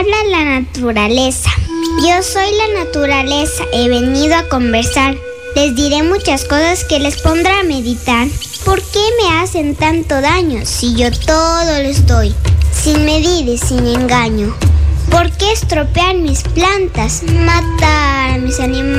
habla la naturaleza. Yo soy la naturaleza, he venido a conversar. Les diré muchas cosas que les pondrá a meditar. ¿Por qué me hacen tanto daño si yo todo les doy, sin medir y sin engaño? ¿Por qué estropear mis plantas, matar a mis animales?